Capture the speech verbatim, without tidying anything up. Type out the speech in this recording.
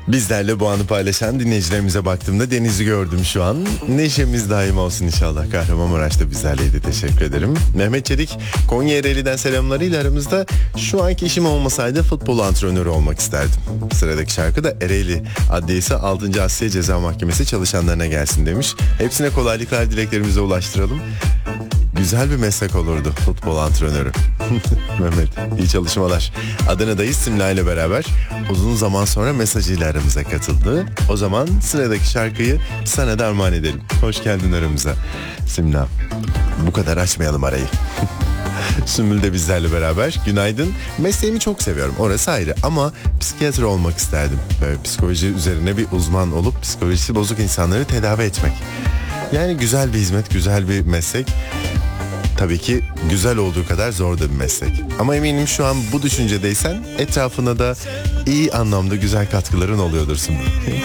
Bizlerle bu anı paylaşan dinleyicilerimize baktığımda Deniz'i gördüm şu an. Neşemiz daim olsun inşallah. Kahramanmaraş da bizlerleydi, teşekkür ederim. Mehmet Çelik, Konya Ereğli'den selamlarıyla aramızda. Şu anki işim olmasaydı futbol antrenörü olmak isterdim. Sıradaki şarkı da Ereğli Adliyesi altıncı Asliye Ceza Mahkemesi çalışanlarına gelsin demiş. Hepsine kolaylıklar dileklerimize ulaştıralım. Güzel bir meslek olurdu futbol antrenörü. Mehmet, iyi çalışmalar. Adana'dayız, Simla ile beraber uzun zaman sonra mesajıyla aramıza katıldı. O zaman sıradaki şarkıyı sana da armağan edelim. Hoş geldin aramıza Simla. Bu kadar açmayalım arayı. Sümbül de bizlerle beraber. Günaydın. Mesleğimi çok seviyorum, orası ayrı, ama psikiyatr olmak isterdim. Böyle psikoloji üzerine bir uzman olup psikolojisi bozuk insanları tedavi etmek. Yani güzel bir hizmet, güzel bir meslek. Tabii ki güzel olduğu kadar zor da bir meslek. Ama eminim şu an bu düşüncedeysen etrafına da iyi anlamda güzel katkıların oluyordur Sümbül.